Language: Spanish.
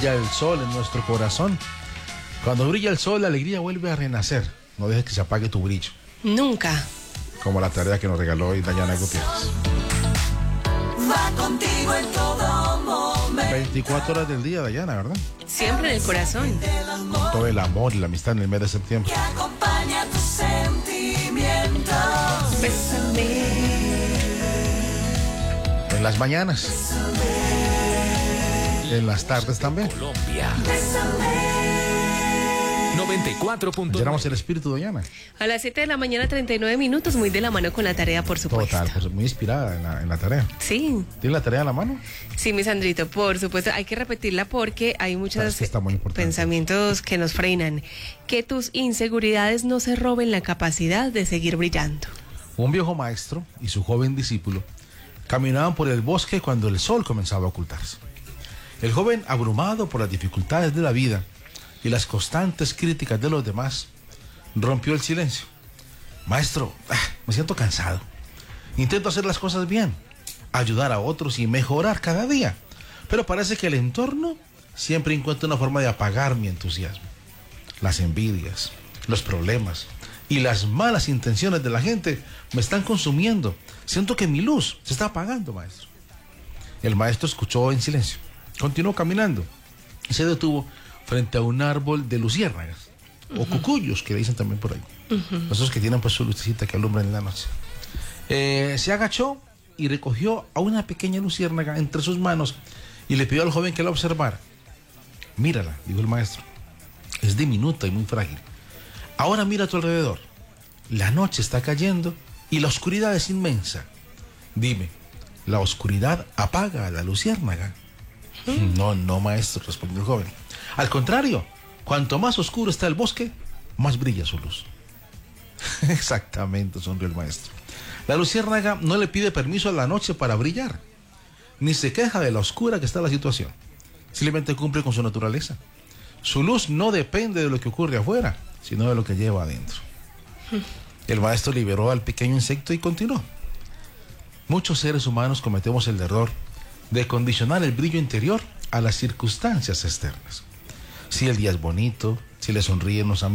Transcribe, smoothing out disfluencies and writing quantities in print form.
brilla el sol en nuestro corazón. Cuando brilla el sol, la alegría vuelve a renacer. No dejes que se apague tu brillo. Nunca. Como la tarea que nos regaló hoy Dayana Gutiérrez. Va contigo en todo momento. 24 horas del día, Dayana, ¿verdad? Siempre en el corazón. Con todo el amor y la amistad en el mes de septiembre. Que acompaña tus sentimientos. Bésame. En las mañanas. En las tardes también. Colombia. Bésame. 94.9. Llenamos el espíritu, Dayana. A las 7 de la mañana, 39 minutos, muy de la mano con la tarea, por supuesto. Total, pues muy inspirada en la tarea. Sí, ¿Tienes la tarea a la mano? sí, mi Sandrito, por supuesto. Hay que repetirla porque hay muchos Sabes que está muy importante. pensamientos que nos frenan. Que tus inseguridades no se roben la capacidad de seguir brillando. Un viejo maestro y su joven discípulo caminaban por el bosque cuando el sol comenzaba a ocultarse. El joven, abrumado por las dificultades de la vida y las constantes críticas de los demás, rompió el silencio. Maestro, me siento cansado. Intento hacer las cosas bien, ayudar a otros y mejorar cada día, pero parece que el entorno siempre encuentra una forma de apagar mi entusiasmo. Las envidias, los problemas y las malas intenciones de la gente me están consumiendo. Siento que mi luz se está apagando, maestro. El maestro escuchó en silencio, continuó caminando y se detuvo frente a un árbol de luciérnagas, o cucuyos, que le dicen también por ahí. Esos que tienen pues su lucecita que alumbran en la noche. Se agachó y recogió a una pequeña luciérnaga entre sus manos y le pidió al joven que la observara. Mírala, dijo el maestro. Es diminuta y muy frágil. Ahora mira a tu alrededor. La noche está cayendo y la oscuridad es inmensa. Dime, ¿la oscuridad apaga a la luciérnaga? No, maestro, respondió el joven. Al contrario, cuanto más oscuro está el bosque, más brilla su luz. Exactamente, sonrió el maestro. La luciérnaga no le pide permiso a la noche para brillar, ni se queja de la oscura que está la situación. Simplemente cumple con su naturaleza. Su luz no depende de lo que ocurre afuera, sino de lo que lleva adentro. El maestro liberó al pequeño insecto y continuó. Muchos seres humanos cometemos el error de condicionar el brillo interior a las circunstancias externas. Si el día es bonito, si le sonríen los amigos,